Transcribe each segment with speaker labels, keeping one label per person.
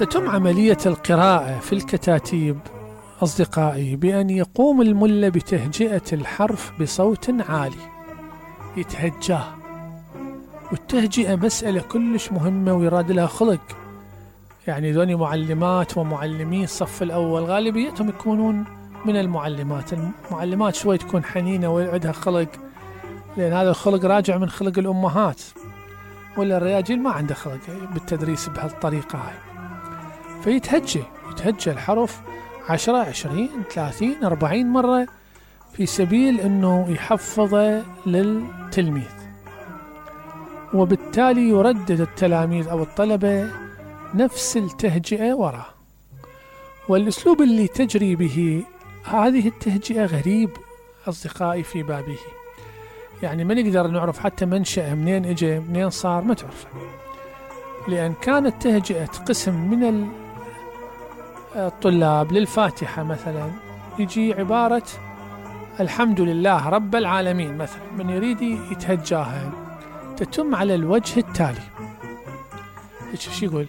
Speaker 1: تتم عملية القراءة في الكتاتيب أصدقائي بأن يقوم الملا بتهجئة الحرف بصوت عالي، يتهجاه. والتهجئة مسألة كلش مهمة ويراد لها خلق. يعني ذوني معلمات ومعلمي الصف الأول غالبيتهم يكونون من المعلمات شوي تكون حنينة وعندها خلق، لأن هذا الخلق راجع من خلق الأمهات، ولا الرجال ما عنده خلق بالتدريس بهالطريقة هاي. فيتهجى الحرف 10 20 30 40 مرة في سبيل أنه يحفظه للتلميذ، وبالتالي يردد التلاميذ أو الطلبة نفس التهجئة وراه. والأسلوب اللي تجري به هذه التهجئة غريب أصدقائي في بابه، يعني ما نقدر نعرف حتى منشأه منين إجا منين صار، ما تعرفه، لأن كانت تهجئة قسم من الطلاب للفاتحة مثلا يجي عبارة الحمد لله رب العالمين مثلا، من يريد يتهجاها تتم على الوجه التالي. شو يقول؟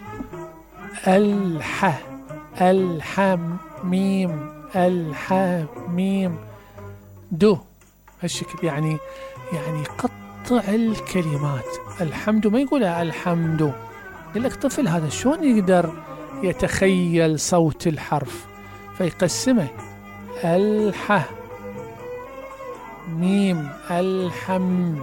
Speaker 1: الحم ميم الحميم دو، هالشكل. يعني قطع الكلمات. الحمد ما يقولها الحمد، يقول لك طفل هذا شلون يقدر يتخيل صوت الحرف، فيقسمه الح ميم الحمد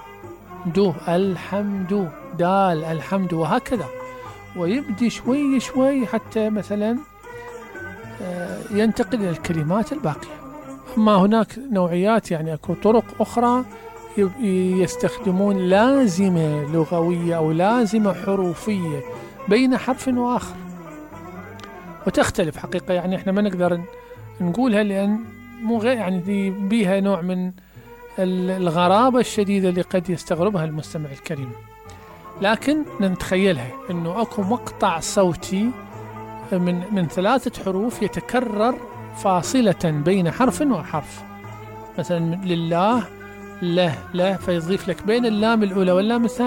Speaker 1: الحمد دال الحمد، وهكذا. ويبدي شوي شوي حتى مثلا ينتقل إلى الكلمات الباقية. أما هناك نوعيات، يعني أكو طرق أخرى يستخدمون لازمة لغوية أو لازمة حروفية بين حرف وآخر، وتختلف حقيقة. يعني إحنا ما نقدر نقولها لأن مو غير يعني بيها نوع من الغرابة الشديدة اللي قد يستغربها المستمع الكريم، لكن نتخيلها إنه أكو مقطع صوتي من 3 حروف يتكرر فاصلة بين حرف وحرف. مثلا لله له فيضيف لك بين اللام الأولى واللام الثانية